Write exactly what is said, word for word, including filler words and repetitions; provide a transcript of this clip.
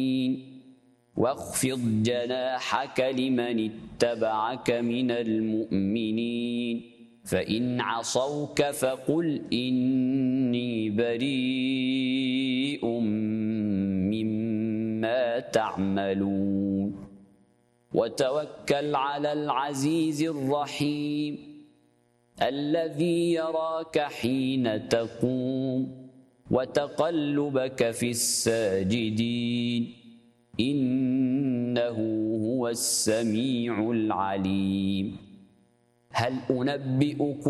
واخفض جناحك لمن اتبعك من المؤمنين فإن عصوك فقل إني بريء مما تعملون وتوكل على العزيز الرحيم الذي يراك حين تقوم وتقلبك في الساجدين إنه هو السميع العليم هل أنبئكم